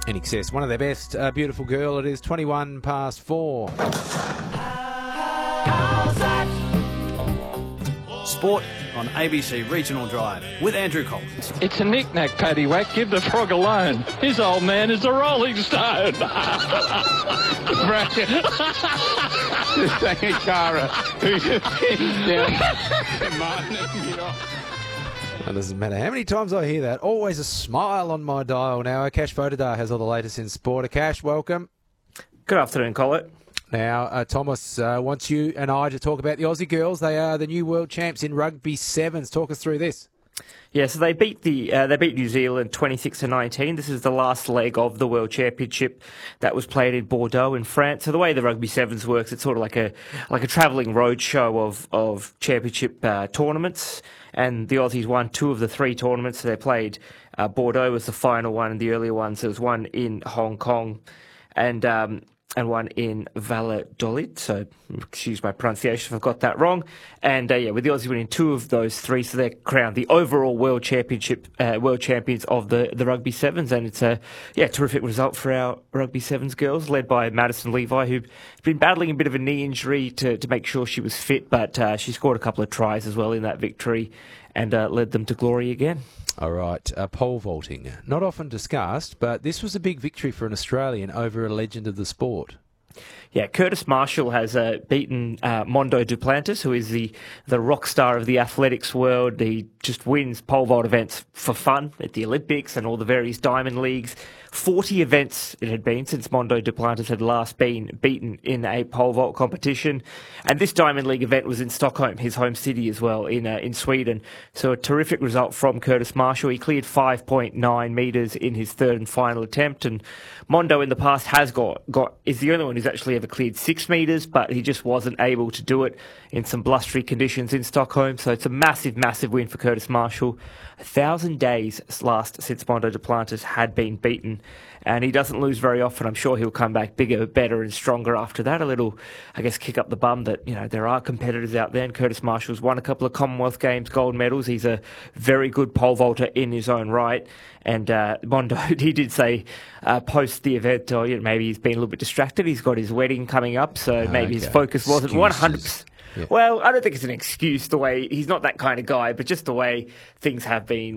in excess. One of their best, Beautiful Girl. It is 21 past 4. Sport on ABC Regional Drive with Andrew Collins. It's a knick-knack, paddywhack. Give the frog alone. His old man is a rolling stone. Thank you, Cara. It doesn't matter how many times I hear that. Always a smile on my dial now. Akash Vodadar has all the latest in sport. Akash, welcome. Good afternoon, Colin. Now, Thomas wants you and I to talk about the Aussie girls. They are the new world champs in rugby sevens. Talk us through this. Yeah, so they beat New Zealand 26-19. This is the last leg of the World Championship that was played in Bordeaux in France. So the way the rugby sevens works, it's sort of like a travelling road show of championship tournaments. And the Aussies won 2 of the 3 tournaments. So they played Bordeaux was the final one, and the earlier ones. There was one in Hong Kong, and one in Valladolid. So, excuse my pronunciation if I've got that wrong. And with the Aussies winning 2 of those 3, so they're crowned the overall world champions of the rugby sevens. And it's a terrific result for our rugby sevens girls, led by Madison Levi, who'd been battling a bit of a knee injury to make sure she was fit, but she scored a couple of tries as well in that victory and led them to glory again. All right, pole vaulting. Not often discussed, but this was a big victory for an Australian over a legend of the sport. Yeah, Curtis Marshall has beaten Mondo Duplantis, who is the rock star of the athletics world. He just wins pole vault events for fun at the Olympics and all the various diamond leagues. 40 events it had been since Mondo Duplantis had last been beaten in a pole vault competition. And this Diamond League event was in Stockholm, his home city as well, in Sweden. So a terrific result from Curtis Marshall. He cleared 5.9 metres in his third and final attempt. And Mondo in the past is the only one who's actually ever cleared 6 metres, but he just wasn't able to do it in some blustery conditions in Stockholm. So it's a massive, massive win for Curtis Marshall. 1,000 days last since Mondo Duplantis had been beaten, and he doesn't lose very often. I'm sure he'll come back bigger, better and stronger after that. A little, I guess, kick up the bum that, there are competitors out there, and Curtis Marshall's won a couple of Commonwealth Games gold medals. He's a very good pole vaulter in his own right. And Mondo, he did say post the event, maybe he's been a little bit distracted. He's got his wedding coming up, so maybe his focus wasn't 100%. Yeah. Well, I don't think it's an excuse, the way he's not that kind of guy, but just the way things have been,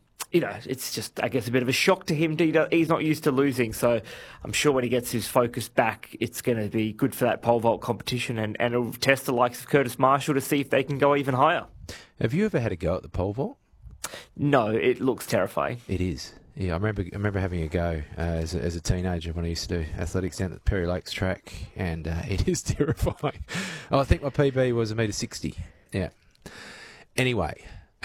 it's just, I guess, a bit of a shock to him. He's not used to losing, so I'm sure when he gets his focus back, it's going to be good for that pole vault competition, and it'll test the likes of Curtis Marshall to see if they can go even higher. Have you ever had a go at the pole vault? No, it looks terrifying. It is. Yeah, I remember having a go as a teenager when I used to do athletics down at the Perry Lakes track, and it is terrifying. I think my PB was 1.60 m. Yeah. Anyway,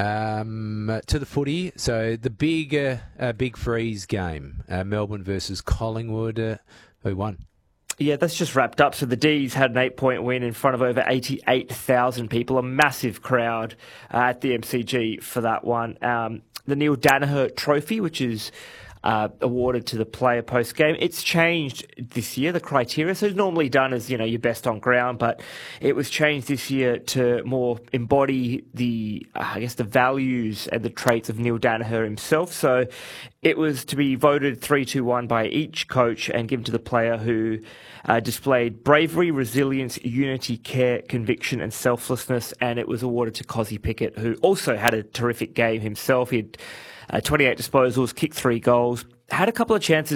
to the footy. So the big freeze game, Melbourne versus Collingwood. Who won? Yeah, that's just wrapped up. So the D's had an 8-point win in front of over 88,000 people, a massive crowd at the MCG for that one. The Neil Danaher Trophy, which is awarded to the player post-game. It's changed this year, the criteria. So it's normally done as, your best on ground, but it was changed this year to more embody the values and the traits of Neil Danaher himself. So it was to be voted 3-2-1 by each coach and given to the player who displayed bravery, resilience, unity, care, conviction and selflessness. And it was awarded to Kozzy Pickett, who also had a terrific game himself. He had 28 disposals, kicked 3 goals, had a couple of chances